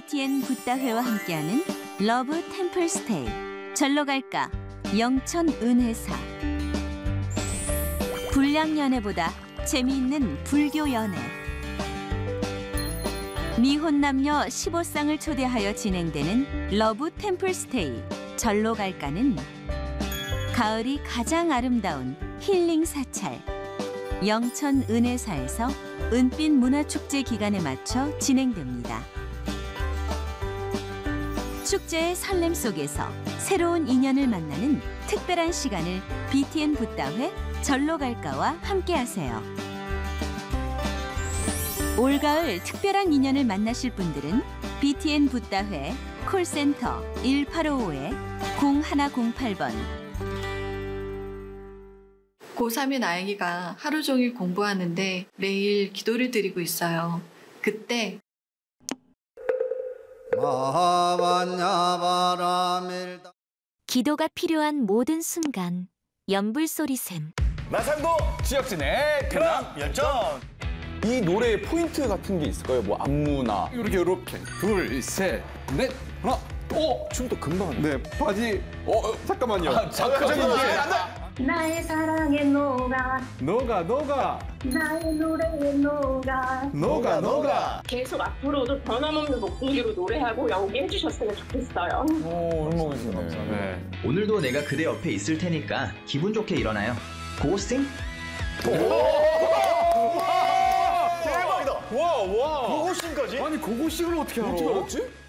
BTN 붓다회와 함께하는 러브 템플 스테이. 절로 갈까? 영천 은혜사. 불량 연애보다 재미있는 불교 연애. 미혼 남녀 15쌍을 초대하여 진행되는 러브 템플 스테이. 절로 갈까는 가을이 가장 아름다운 힐링 사찰 영천 은혜사에서 은빛 문화축제 기간에 맞춰 진행됩니다. 축제의 설렘 속에서 새로운 인연을 만나는 특별한 시간을 BTN 붓다회 절로 갈까와 함께하세요. 올가을 특별한 인연을 만나실 분들은 BTN 붓다회 콜센터 1855-0108번. 고3인 아이가 하루 종일 공부하는데 매일 기도를 드리고 있어요. 그때 기도가 필요한 모든 순간 연불소리샘. 마상도 지역진의 근황 열정. 이 노래의 포인트 같은 게 있을까요? 뭐 안무나 이렇게 둘, 셋, 넷, 하나. 춤도 금방 하네. 네, 바지. 잠깐만요. 잠깐만요. 나의 사랑에 녹아 너가 나의 노래에 녹아 계속 앞으로도 변함없는 목소리로 노래하고 연기해 주셨으면 좋겠어요. 훌륭하시네. 네. 오늘도 내가 그대 옆에 있을 테니까 기분 좋게 일어나요. 고싱? 대박이다. 와. 고고싱까지? 아니 고고싱을 어떻게 알아? 어떻게 알았지?